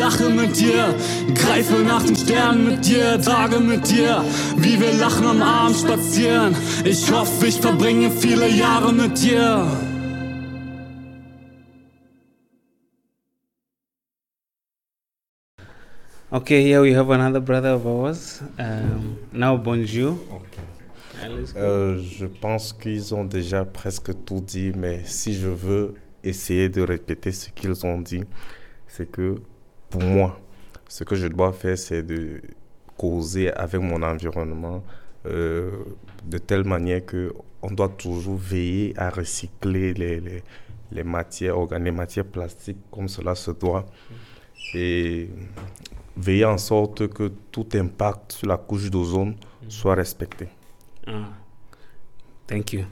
lache mit dir, greife nach den Sternen mit dir, trage mit dir, wie wir lachen am Abend spazieren. Ich hoffe, ich verbringe viele Jahre mit dir. Okay, here we have another brother of ours. Now, bonjour. Je pense qu'ils ont déjà presque tout dit, mais si je veux essayer de répéter ce qu'ils ont dit, c'est que pour moi, ce que je dois faire, c'est de causer avec mon environnement de telle manière qu'on doit toujours veiller à recycler les matières plastiques comme cela se doit et veiller en sorte que tout impact sur la couche d'ozone soit respecté. Thank you.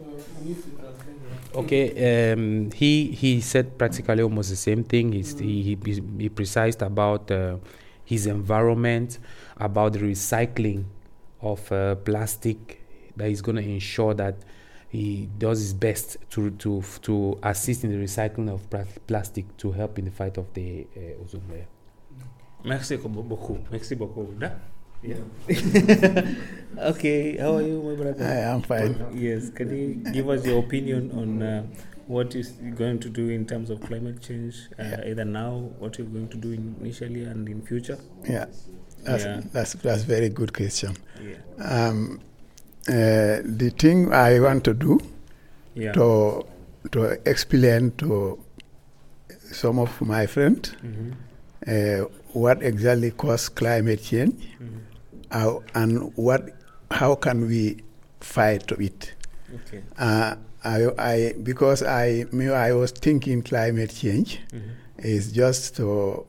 Okay, he said practically almost the same thing. He precised about his environment, about the recycling of plastic, that he's going to ensure that he does his best to assist in the recycling of plastic to help in the fight of the ozone layer. Merci beaucoup. Merci beaucoup. Yeah. Okay, how are you, my brother? I am fine. Yes, can you give us your opinion on what is going to do in terms of climate change, either now, what you're going to do initially and in future? Yeah, that's very good question. Yeah. The thing I want to do to explain to some of my friends what exactly causes climate change, and how can we fight it. Okay. Because I was thinking climate change is just to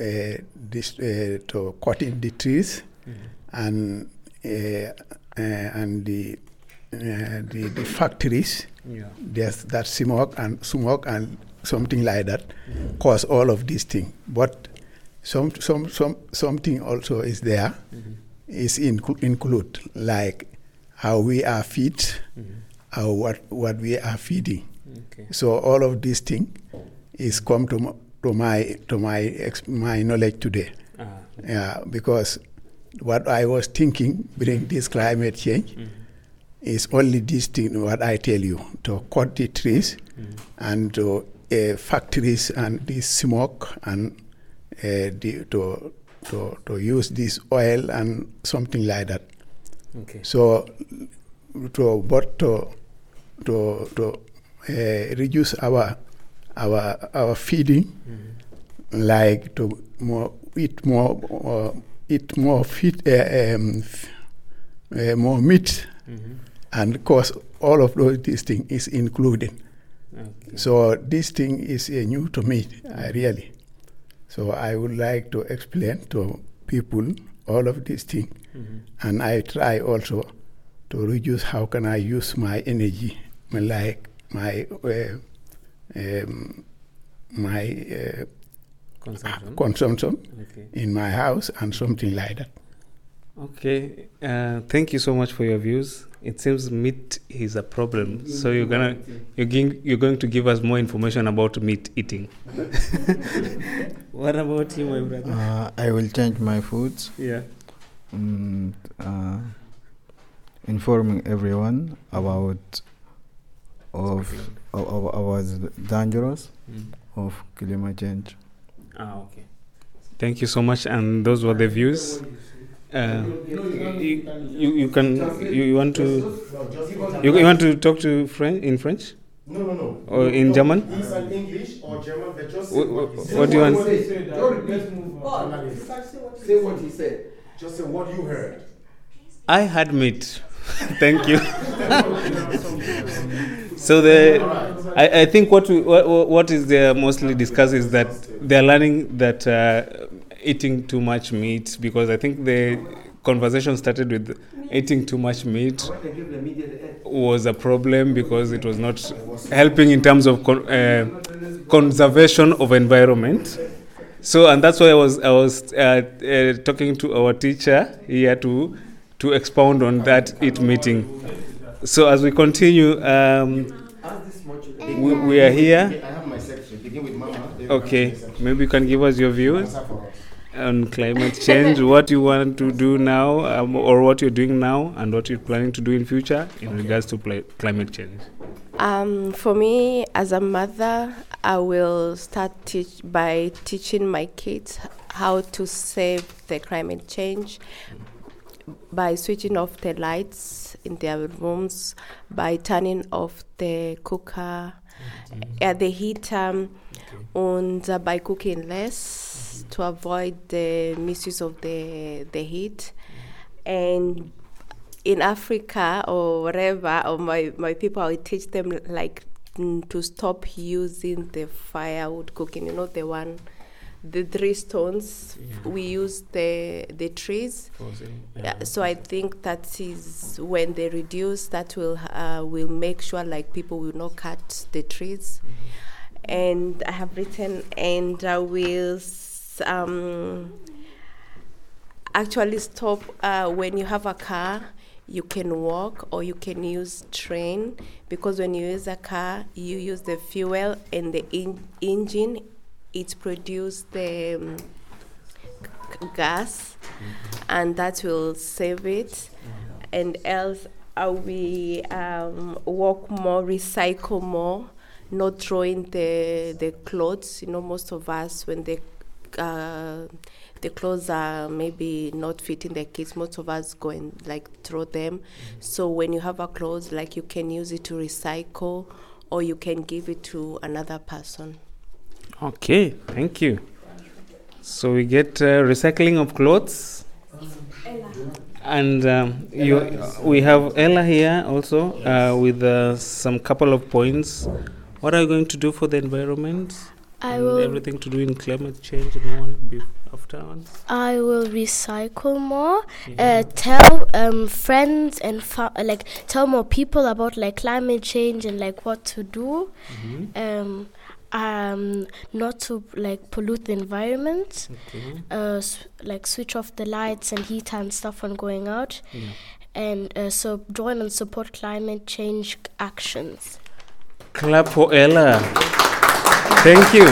cutting the trees and the factories. There's that smoke and something like that cause all of these things. But something also is there, is include like how we are feed, what we are feeding. Okay. So all of these things is come to my knowledge today. Yeah, because what I was thinking bring this climate change is only this thing what I tell you, to cut the trees and to factories and the smoke and to use this oil and something like that. Okay. So to reduce our feeding, like to eat more meat, and cause all of these things is included. Okay. So this thing is new to me, really. So I would like to explain to people all of these things, and I try also to reduce how can I use my energy, like my consumption in my house and something like that. Okay, thank you so much for your views. It seems meat is a problem, so you're going to give us more information about meat eating. What about you, my brother? I will change my foods. Yeah. Informing everyone about the dangers of climate change. Okay. Thank you so much, and those were the views. You want to talk to in French? No. Or in German? In English or German, but just what do you want? Say what he said. Just say what you heard. I had meat. Thank you. So I think what is there mostly discussed is that they're learning that eating too much meat, because I think the conversation started with eating too much meat was a problem because it was not helping in terms of conservation of environment. So, and that's why I was talking to our teacher here to expound on that meeting. So as we continue, we are here. I have my section. Begin with Mama. Okay, maybe you can give us your views on climate change, what you want to do now, or what you're doing now, and what you're planning to do in future in regards to climate change. For me, as a mother, I will start by teaching my kids how to save the climate change by switching off the lights in their rooms, by turning off the cooker, the heater, and by cooking less to avoid the misuse of the heat. And in Africa or wherever, or my people, I teach them like to stop using the firewood cooking. You know, the 3 stones. We use the trees. So I think that is when they reduce. That will make sure like people will not cut the trees. And I have written, and I will actually stop when you have a car. You can walk or you can use train, because when you use a car, you use the fuel and the engine. It produces the gas, and that will save it. And else, we walk more, recycle more, not throwing the clothes. You know, most of us, when the clothes are maybe not fitting the kids, most of us go and like throw them. So when you have a clothes, like you can use it to recycle, or you can give it to another person. Okay, thank you. So we get recycling of clothes. And we have Ella here also with some couple of points. What are you going to do for the environment? Everything to do in climate change and afterwards? I will recycle more. Tell friends and tell more people about like climate change and like what to do. Not to like pollute the environment. Like switch off the lights and heat and stuff when going out. And so join and support climate change actions. Clap for Ella. Thank you.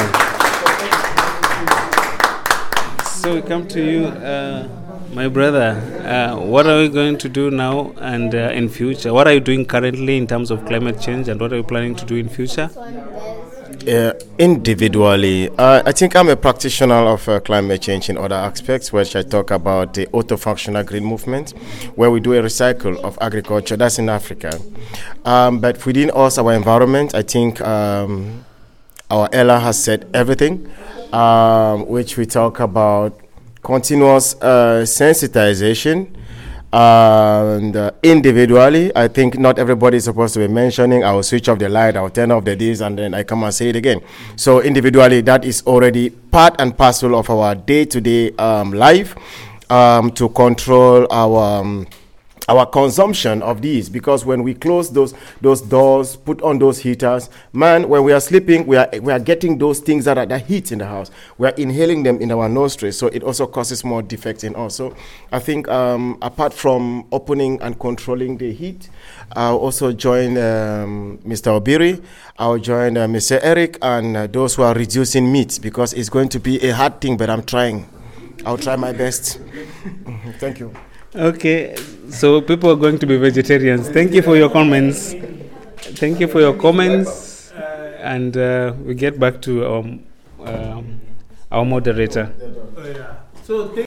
So we come to you, my brother. What are we going to do now and in future? What are you doing currently in terms of climate change, and what are you planning to do in future? Individually, I think I'm a practitioner of climate change in other aspects, which I talk about the auto-functional green movement, where we do a recycle of agriculture. That's in Africa. But within us, our environment, I think our Ella has said everything, which we talk about continuous sensitization. And individually, I think not everybody is supposed to be mentioning, I will switch off the light, I will turn off the this, and then I come and say it again. So individually, that is already part and parcel of our day-to-day life to control our consumption of these, because when we close those doors, put on those heaters, man, when we are sleeping, we are getting those things that are the heat in the house. We are inhaling them in our nostrils, so it also causes more defects in us. So I think apart from opening and controlling the heat, I'll also join Mr. Obiri, I'll join Mr. Eric, and those who are reducing meat, because it's going to be a hard thing, but I'm trying. I'll try my best. Thank you. Okay, so people are going to be vegetarians. Thank you for your comments. Thank you for your comments. And we get back to our moderator. So thank